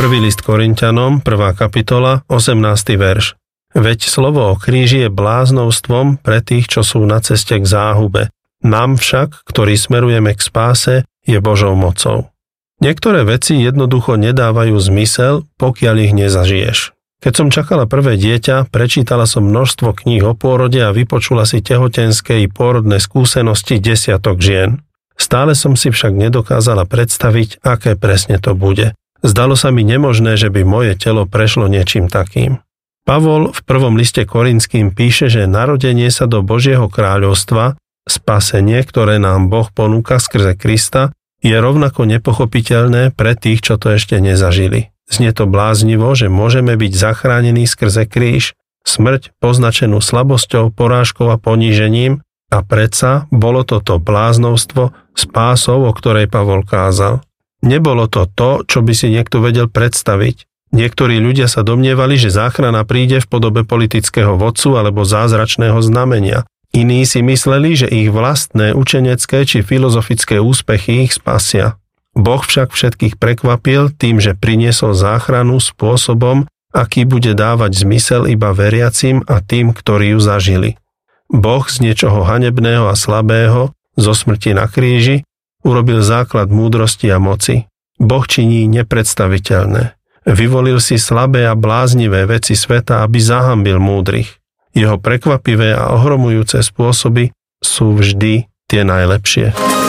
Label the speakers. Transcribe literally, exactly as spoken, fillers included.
Speaker 1: Prvý list Korinťanom, prvá kapitola, osemnásty verš. Veď slovo o kríži je bláznovstvom pre tých, čo sú na ceste k záhube. Nám však, ktorí smerujeme k spáse, je Božou mocou. Niektoré veci jednoducho nedávajú zmysel, pokiaľ ich nezažiješ. Keď som čakala prvé dieťa, prečítala som množstvo kníh o pôrode a vypočula si tehotenské i pôrodné skúsenosti desiatok žien. Stále som si však nedokázala predstaviť, aké presne to bude. Zdalo sa mi nemožné, že by moje telo prešlo niečím takým. Pavol v prvom liste Korinským píše, že narodenie sa do Božieho kráľovstva, spasenie, ktoré nám Boh ponúka skrze Krista, je rovnako nepochopiteľné pre tých, čo to ešte nezažili. Znie to bláznivo, že môžeme byť zachránení skrze kríž, smrť poznačenú slabosťou, porážkou a ponížením, a predsa bolo toto bláznovstvo spásou, o ktorej Pavol kázal. Nebolo to to, čo by si niekto vedel predstaviť. Niektorí ľudia sa domnievali, že záchrana príde v podobe politického vodcu alebo zázračného znamenia. Iní si mysleli, že ich vlastné učenecké či filozofické úspechy ich spasia. Boh však všetkých prekvapil tým, že priniesol záchranu spôsobom, aký bude dávať zmysel iba veriacim a tým, ktorí ju zažili. Boh z niečoho hanebného a slabého, zo smrti na kríži, urobil základ múdrosti a moci. Boh činí nepredstaviteľné. Vyvolil si slabé a bláznivé veci sveta, aby zahambil múdrych. Jeho prekvapivé a ohromujúce spôsoby sú vždy tie najlepšie.